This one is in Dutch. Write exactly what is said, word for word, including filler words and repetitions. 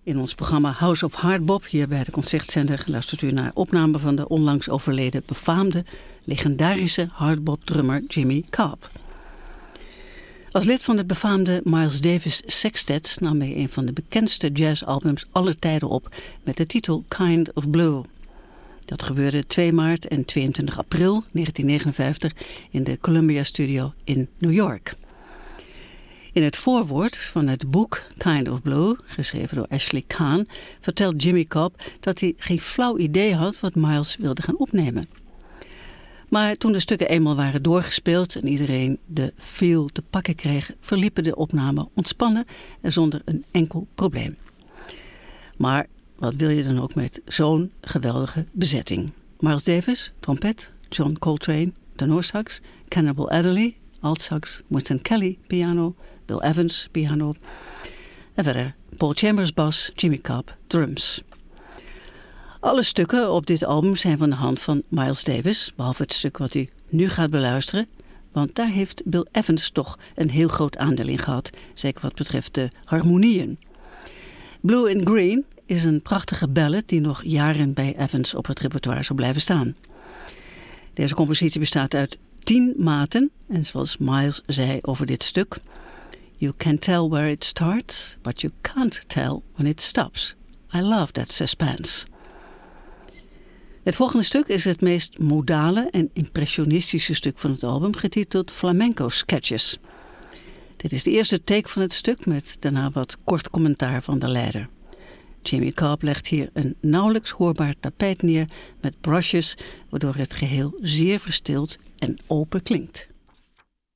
In ons programma House of Hardbop, hier bij de Concertzender, luistert u naar opname van de onlangs overleden befaamde, legendarische hardbop-drummer Jimmy Cobb. Als lid van het befaamde Miles Davis Sextet nam hij een van de bekendste jazzalbums aller tijden op met de titel Kind of Blue. Dat gebeurde twee maart en tweeëntwintig april negentien negenenvijftig in de Columbia Studio in New York. In het voorwoord van het boek Kind of Blue, geschreven door Ashley Kahn, vertelt Jimmy Cobb dat hij geen flauw idee had wat Miles wilde gaan opnemen. Maar toen de stukken eenmaal waren doorgespeeld en iedereen de feel te pakken kreeg, verliepen de opnamen ontspannen en zonder een enkel probleem. Maar wat wil je dan ook met zo'n geweldige bezetting? Miles Davis, trompet, John Coltrane, tenorsax, Cannibal Adderley, altsax, Winston Kelly, piano, Bill Evans, piano. En verder Paul Chambers, bas, Jimmy Cobb, drums. Alle stukken op dit album zijn van de hand van Miles Davis, behalve het stuk wat u nu gaat beluisteren, want daar heeft Bill Evans toch een heel groot aandeel in gehad, zeker wat betreft de harmonieën. Blue and Green is een prachtige ballad die nog jaren bij Evans op het repertoire zal blijven staan. Deze compositie bestaat uit tien maten en zoals Miles zei over dit stuk: You can tell where it starts, but you can't tell when it stops. I love that suspense. Het volgende stuk is het meest modale en impressionistische stuk van het album, getiteld Flamenco Sketches. Dit is de eerste take van het stuk met daarna wat kort commentaar van de leider. Jimmy Cobb legt hier een nauwelijks hoorbaar tapijt neer met brushes, waardoor het geheel zeer verstild en open klinkt.